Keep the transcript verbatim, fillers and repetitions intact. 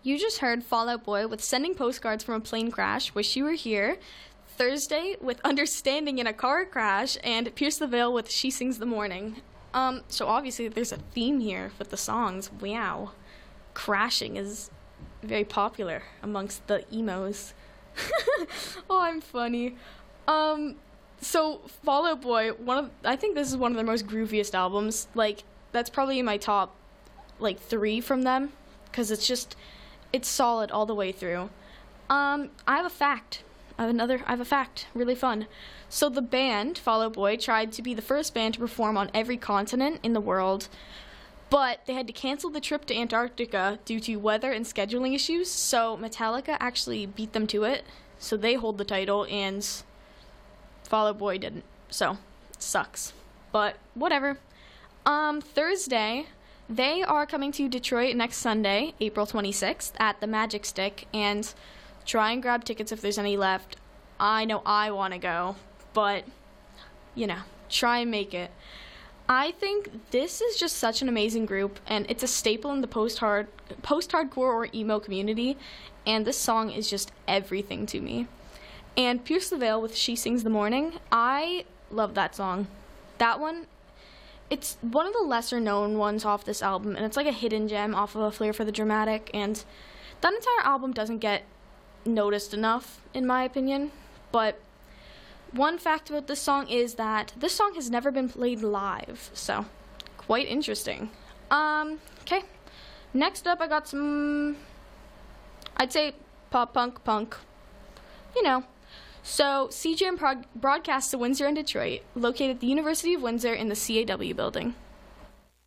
You just heard Fall Out Boy with Sending Postcards from a Plane Crash, Wish You Were Here. Thursday with Understanding in a Car Crash, and Pierce the Veil with She Sings the Morning. Um, so obviously there's a theme here with the songs. Wow. Crashing is very popular amongst the emos. Oh, I'm funny. Um, so Fall Out Boy, one of I think this is one of their most grooviest albums. Like, that's probably my top, like, three from them, because it's just, it's solid all the way through. Um, I have a fact. I have another, I have a fact, really fun. So the band, Fall Out Boy, tried to be the first band to perform on every continent in the world, but they had to cancel the trip to Antarctica due to weather and scheduling issues, so Metallica actually beat them to it, so they hold the title, and Fall Out Boy didn't, so it sucks. But whatever. Um, Thursday, they are coming to Detroit next Sunday, April twenty-sixth, at the Magic Stick, and try and grab tickets if there's any left. I know I want to go, but, you know, try and make it. I think this is just such an amazing group, and it's a staple in the post-hard, post-hardcore or emo community, and this song is just everything to me. And Pierce the Veil with She Sings the Morning, I love that song. That one, it's one of the lesser-known ones off this album, and it's like a hidden gem off of A Flair for the Dramatic, and that entire album doesn't get noticed enough, in my opinion. But one fact about this song is that this song has never been played live, so quite interesting. Um, okay. Next up, I got some, I'd say pop punk punk, you know. So C J M prog- broadcasts to Windsor and Detroit, located at the University of Windsor in the C A W building.